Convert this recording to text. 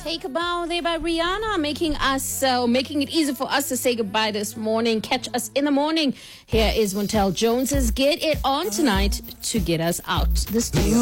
Take a Bow there by Rihanna, making it easy for us to say goodbye this morning. Catch us in the morning. Here is Montel Jones's Get It On Tonight to get us out the studio.